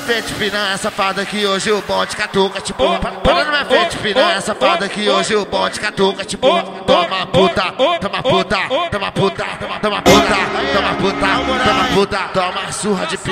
frente, piranha safada, que hoje o bonde catuca, tipo. Para na minha frente, piranha safada, que hoje o bonde catuca, tipo. Toma puta, toma puta, toma puta, toma puta, toma puta, toma puta, toma surra de